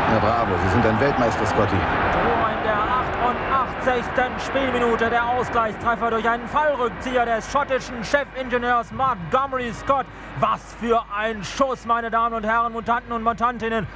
Na bravo, Sie sind ein Weltmeister, Scotty. Tor in der 88. Spielminute. Der Ausgleichstreffer durch einen Fallrückzieher des schottischen Chefingenieurs Montgomery Scott. Was für ein Schuss, meine Damen und Herren, Mutanten und Mutantinnen.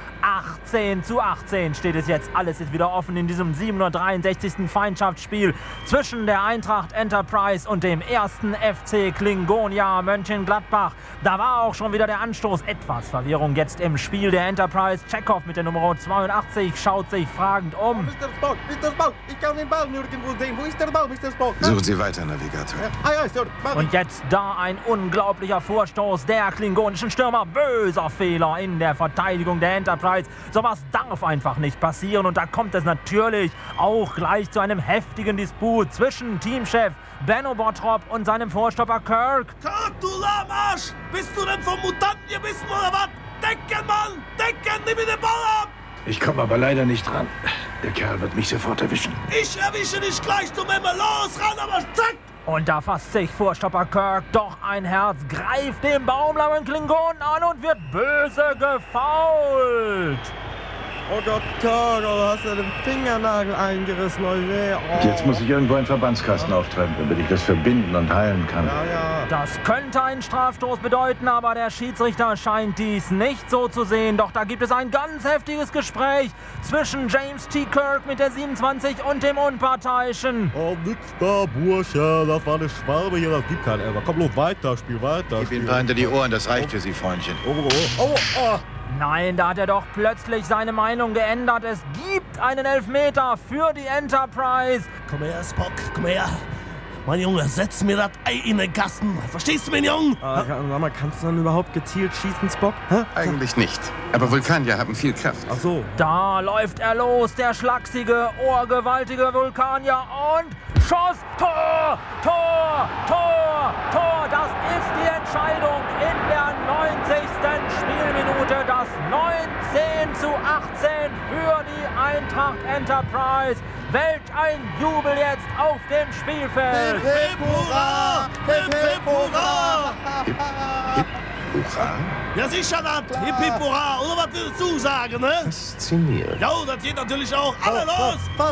18:18 steht es jetzt. Alles ist wieder offen in diesem 763. Feindschaftsspiel zwischen der Eintracht Enterprise und dem ersten FC Klingonia Mönchengladbach. Da war auch schon wieder der Anstoß. Etwas Verwirrung jetzt im Spiel der Enterprise. Chekhov mit der Nummer 82 schaut sich fragend um. Mr. Spock, ich kann den Ball nirgendwo sehen. Wo ist der Ball, Mr. Spock? Suchen Sie weiter, Navigator. Ja, Sir. Und jetzt da ein unglaublicher Vorstoß der klingonischen Stürmer. Böser Fehler in der Verteidigung der Enterprise. Sowas darf einfach nicht passieren. Und da kommt es natürlich auch gleich zu einem heftigen Disput zwischen Teamchef Benno Bottrop und seinem Vorstopper Kirk. Kirk, du Lahmarsch! Bist du denn vom Mutanten gebissen oder was? Decken, Mann! Decken! Nimm mir den Ball ab! Ich komme aber leider nicht dran. Der Kerl wird mich sofort erwischen. Ich erwische dich gleich, du Memme! Los, ran, aber zack! Und da fasst sich Vorstopper Kirk doch ein Herz, greift den baumlauen Klingonen an und wird böse gefoult. Oh Gott, Kirk, du hast ja den Fingernagel eingerissen. Oh. Jetzt muss ich irgendwo einen Verbandskasten auftreiben, damit ich das verbinden und heilen kann. Ja. Das könnte einen Strafstoß bedeuten, aber der Schiedsrichter scheint dies nicht so zu sehen. Doch da gibt es ein ganz heftiges Gespräch zwischen James T. Kirk mit der 27 und dem Unparteiischen. Oh, nix da, Bursche. Das war eine Schwalbe hier. Das gibt keinen Ärger. Komm, los, weiter, spiel weiter. Gib ihm ein paar hinter die Ohren, das reicht für Sie, Freundchen. Oh. Nein, da hat er doch plötzlich seine Meinung geändert. Es gibt einen Elfmeter für die Enterprise. Komm her, Spock, komm her. Mein Junge, setz mir das Ei in den Kasten. Verstehst du mich, Junge? Sag mal, kannst du dann überhaupt gezielt schießen, Spock? Hä? Eigentlich nicht. Aber Vulkanier haben viel Kraft. Ach so. Da läuft er los, der schlachsige, ohrgewaltige Vulkanier und Schuss, Tor, Tor, Tor, Tor. Das ist die Entscheidung in der 90. Spielminute. Das 19:18 für die Eintracht Enterprise. Welch ein Jubel jetzt auf dem Spielfeld. Hip, hip, hurra! Hip, hip, hurra! Hip, hip, hurra. Ja, sicher das. Hip, hip, hurra. Oder was willst du sagen, ne? Faszinierend. Ja, das geht natürlich auch. Alle los!